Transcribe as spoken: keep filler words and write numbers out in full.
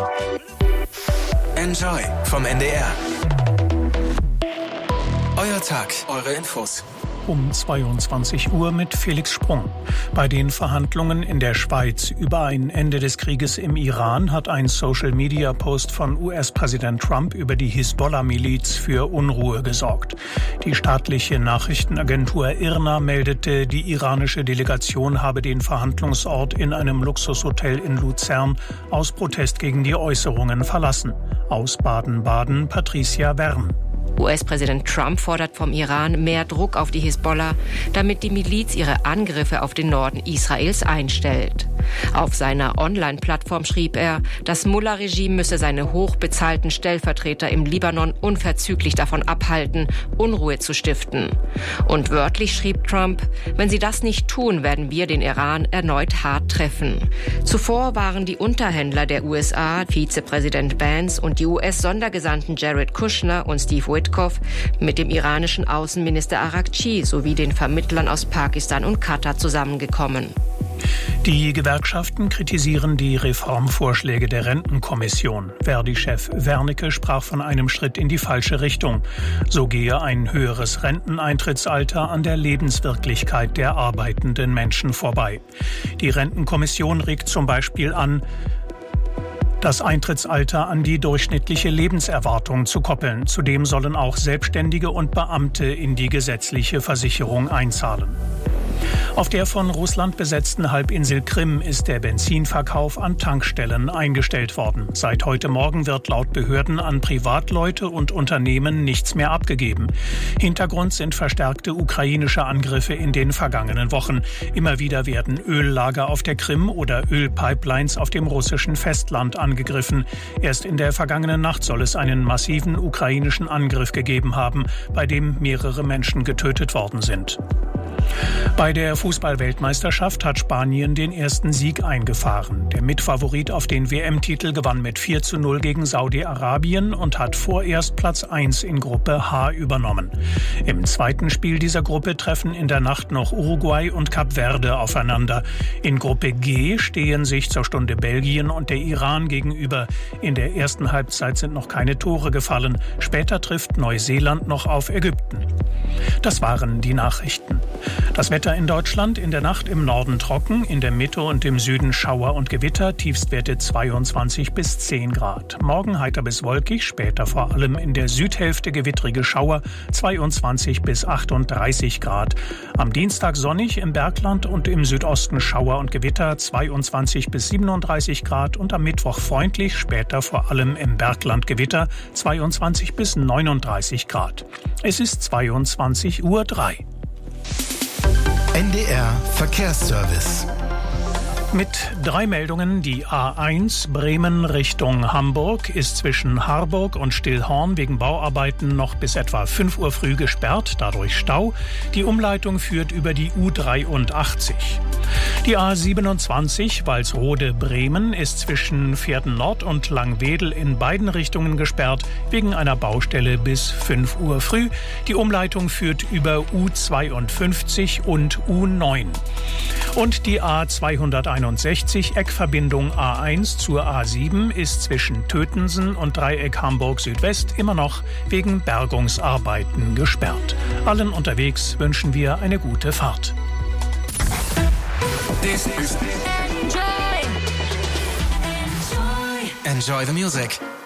Enjoy vom N D R. Euer Tag, eure Infos. Um zweiundzwanzig Uhr mit Felix Sprung. Bei den Verhandlungen in der Schweiz über ein Ende des Krieges im Iran hat ein Social-Media-Post von U S-Präsident Trump über die Hisbollah-Miliz für Unruhe gesorgt. Die staatliche Nachrichtenagentur I R N A meldete, die iranische Delegation habe den Verhandlungsort in einem Luxushotel in Luzern aus Protest gegen die Äußerungen verlassen. Aus Baden-Baden Patricia Wern. U S-Präsident Trump fordert vom Iran mehr Druck auf die Hisbollah, damit die Miliz ihre Angriffe auf den Norden Israels einstellt. Auf seiner Online-Plattform schrieb er, das Mullah-Regime müsse seine hochbezahlten Stellvertreter im Libanon unverzüglich davon abhalten, Unruhe zu stiften. Und wörtlich schrieb Trump, wenn sie das nicht tun, werden wir den Iran erneut hart treffen. Zuvor waren die Unterhändler der U S A, Vizepräsident Vance und die U S-Sondergesandten Jared Kushner und Steve Witkoff mit dem iranischen Außenminister Araghchi sowie den Vermittlern aus Pakistan und Katar zusammengekommen. Die Gewerkschaften kritisieren die Reformvorschläge der Rentenkommission. Verdi-Chef Wernicke sprach von einem Schritt in die falsche Richtung. So gehe ein höheres Renteneintrittsalter an der Lebenswirklichkeit der arbeitenden Menschen vorbei. Die Rentenkommission regt zum Beispiel an, das Eintrittsalter an die durchschnittliche Lebenserwartung zu koppeln. Zudem sollen auch Selbstständige und Beamte in die gesetzliche Versicherung einzahlen. Auf der von Russland besetzten Halbinsel Krim ist der Benzinverkauf an Tankstellen eingestellt worden. Seit heute Morgen wird laut Behörden an Privatleute und Unternehmen nichts mehr abgegeben. Hintergrund sind verstärkte ukrainische Angriffe in den vergangenen Wochen. Immer wieder werden Öllager auf der Krim oder Ölpipelines auf dem russischen Festland angegriffen. Erst in der vergangenen Nacht soll es einen massiven ukrainischen Angriff gegeben haben, bei dem mehrere Menschen getötet worden sind. Bei der Fußball-Weltmeisterschaft hat Spanien den ersten Sieg eingefahren. Der Mitfavorit auf den W M-Titel gewann mit vier zu null gegen Saudi-Arabien und hat vorerst Platz eins in Gruppe H übernommen. Im zweiten Spiel dieser Gruppe treffen in der Nacht noch Uruguay und Kap Verde aufeinander. In Gruppe G stehen sich zur Stunde Belgien und der Iran gegenüber. In der ersten Halbzeit sind noch keine Tore gefallen. Später trifft Neuseeland noch auf Ägypten. Das waren die Nachrichten. Das Wetter in Deutschland: in der Nacht im Norden trocken, in der Mitte und im Süden Schauer und Gewitter, Tiefstwerte zweiundzwanzig bis zehn Grad. Morgen heiter bis wolkig, später vor allem in der Südhälfte gewittrige Schauer, zweiundzwanzig bis achtunddreißig Grad. Am Dienstag sonnig, im Bergland und im Südosten Schauer und Gewitter, zweiundzwanzig bis siebenunddreißig Grad, und am Mittwoch freundlich, später vor allem im Bergland Gewitter, zweiundzwanzig bis neununddreißig Grad. Es ist zweiundzwanzig Uhr drei. N D R Verkehrsservice. Mit drei Meldungen: die A eins Bremen Richtung Hamburg ist zwischen Harburg und Stillhorn wegen Bauarbeiten noch bis etwa fünf Uhr früh gesperrt, dadurch Stau. Die Umleitung führt über die U dreiundachtzig. Die A siebenundzwanzig Walsrode-Bremen ist zwischen Pferden Nord und Langwedel in beiden Richtungen gesperrt, wegen einer Baustelle bis fünf Uhr früh. Die Umleitung führt über U zweiundfünfzig und U neun. Und die A zweihunderteinundsechzig Eckverbindung A eins zur A sieben ist zwischen Tötensen und Dreieck Hamburg Südwest immer noch wegen Bergungsarbeiten gesperrt. Allen unterwegs wünschen wir eine gute Fahrt. This is Enjoy. Enjoy. Enjoy the music.